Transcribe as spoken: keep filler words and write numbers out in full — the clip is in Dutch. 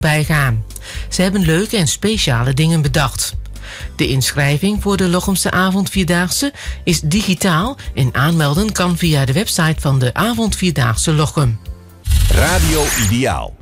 bijgaan. Ze hebben leuke en speciale dingen bedacht. De inschrijving voor de Lochemse avondvierdaagse is digitaal en aanmelden kan via de website van de avondvierdaagse Lochem. Radio Ideaal.